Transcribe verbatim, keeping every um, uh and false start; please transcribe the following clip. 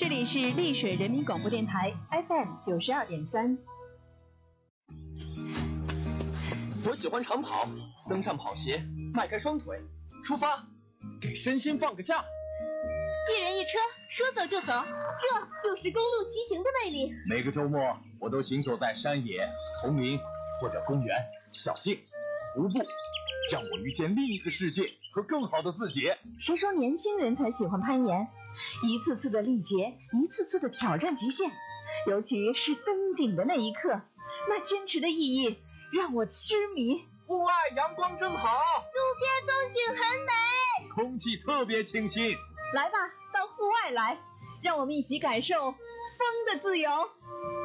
这里是丽水人民广播电台 F M 九十二点三。 我喜欢长跑，登上跑鞋，迈开双腿，出发，给身心放个假。 一人一车，说走就走，这就是公路骑行的魅力。 每个周末，我都行走在山野、丛林或者公园、小径、湖泊，让我遇见另一个世界和更好的自己。 谁说年轻人才喜欢攀岩？一次次的历劫，一次次的挑战极限，尤其是登顶的那一刻，那坚持的意义让我痴迷。 户外阳光真好， 路边风景很美， 空气特别清新。 来吧，到户外来，让我们一起感受风的自由。